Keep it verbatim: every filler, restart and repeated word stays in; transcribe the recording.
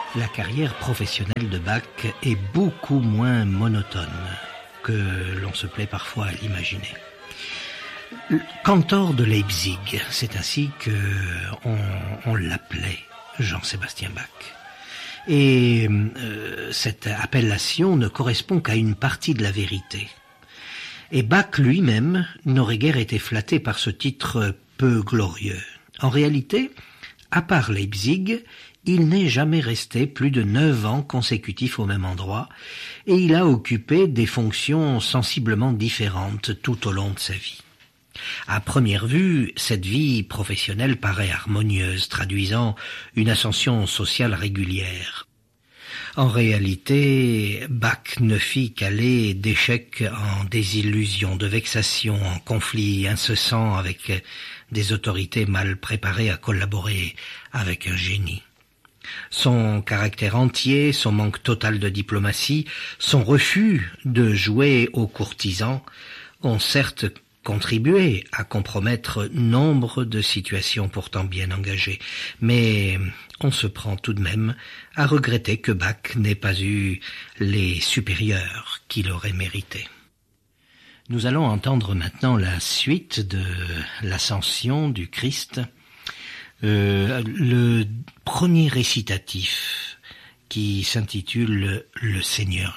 La carrière professionnelle de Bach est beaucoup moins monotone que l'on se plaît parfois à l'imaginer. Cantor de Leipzig, c'est ainsi que on, on l'appelait Jean-Sébastien Bach. Et euh, cette appellation ne correspond qu'à une partie de la vérité. Et Bach lui-même n'aurait guère été flatté par ce titre peu glorieux. En réalité, à part Leipzig, il n'est jamais resté plus de neuf ans consécutifs au même endroit, et il a occupé des fonctions sensiblement différentes tout au long de sa vie. À première vue, cette vie professionnelle paraît harmonieuse, traduisant une ascension sociale régulière. En réalité, Bach ne fit qu'aller d'échecs en désillusions, de vexations, en conflits incessants avec des autorités mal préparées à collaborer avec un génie. Son caractère entier, son manque total de diplomatie, son refus de jouer aux courtisans ont certes contribué à compromettre nombre de situations pourtant bien engagées, mais on se prend tout de même à regretter que Bach n'ait pas eu les supérieurs qu'il aurait mérités. Nous allons entendre maintenant la suite de l'Ascension du Christ, euh, le premier récitatif qui s'intitule « Le Seigneur Jésus ».